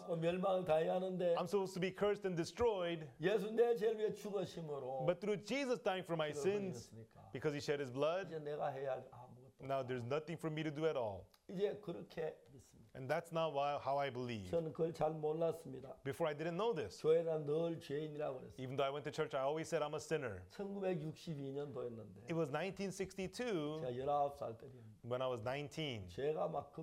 맞고 멸망을 당해야 하는데 I'm supposed to be cursed and destroyed. 예수 내 죄를 위해 죽으심으로 But through Jesus dying for my sins, because he shed his blood, 이제 내가 해야 할 아무것도 now there's nothing for me to do at all. 이제 그렇게 믿습니다. And that's not how I believe. 저는 그걸 잘 몰랐습니다. Before I didn't know this. 교회란 늘 죄인이라고 그랬어요. Even though I went to church, I always said I'm a sinner. 1962년도였는데 It was 1962 제가 19살 때였는데 when I was 19. 죄가 막